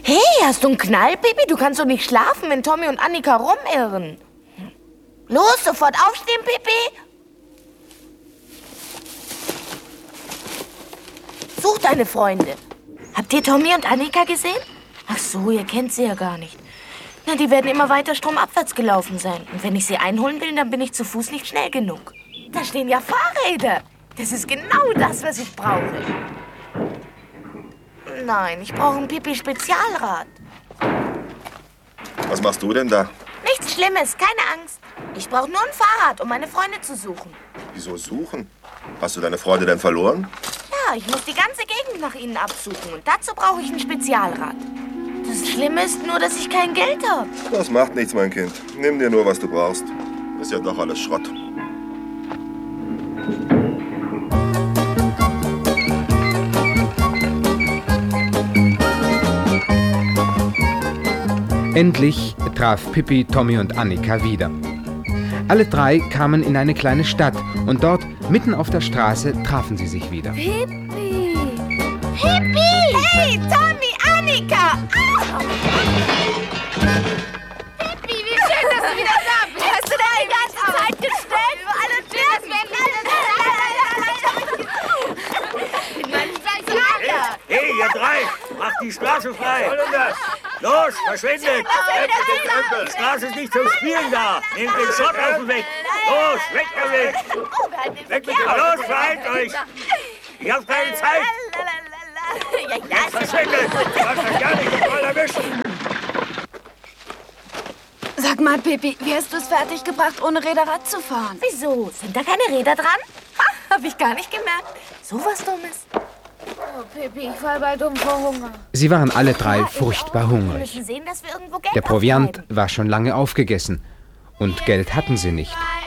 Hey, hast du einen Knall, Pippi? Du kannst doch nicht schlafen, wenn Tommy und Annika rumirren. Los, sofort aufstehen, Pippi! Such deine Freunde. Habt ihr Tommy und Annika gesehen? Ach so, ihr kennt sie ja gar nicht. Na, die werden immer weiter stromabwärts gelaufen sein. Und wenn ich sie einholen will, dann bin ich zu Fuß nicht schnell genug. Da stehen ja Fahrräder. Das ist genau das, was ich brauche. Nein, ich brauche ein Pipi-Spezialrad. Was machst du denn da? Nichts Schlimmes, keine Angst. Ich brauche nur ein Fahrrad, um meine Freunde zu suchen. Wieso suchen? Hast du deine Freunde denn verloren? Ja, ich muss die ganze Gegend nach ihnen absuchen. Und dazu brauche ich ein Spezialrad. Das Schlimme ist nur, dass ich kein Geld habe. Das macht nichts, mein Kind. Nimm dir nur, was du brauchst. Ist ja doch alles Schrott. Endlich traf Pippi, Tommy und Annika wieder. Alle drei kamen in eine kleine Stadt und dort, mitten auf der Straße, trafen sie sich wieder. Pippi! Pippi! Hey, Tommy, Annika! Pippi, wie schön, dass du wieder da bist. Hast du da die ganze Zeit gestellt? Über alle Türen Hey, ihr drei! Macht die Straße frei! Was ist das? Los, verschwindet! Die Straße ist nicht zum Spielen da! Nehmt den Schrotthaufen weg! Los, weg damit! Weg mit dem! Los, verhaltet euch! Ich hab keine Zeit! Jetzt verschwindet! Du hast euch gar nicht voll erwischen! Sag mal, Pippi, wie hast du es fertig gebracht, ohne Räderrad zu fahren? Wieso? Sind da keine Räder dran? Hab ich gar nicht gemerkt. So was Dummes. Oh, Pippi, ich fall bald um vor Hunger. Sie waren alle drei furchtbar Wir hungrig. müssen sehen, dass wir irgendwo Geld Der Proviant auftreiben. war schon lange aufgegessen und Geld hatten sie nicht.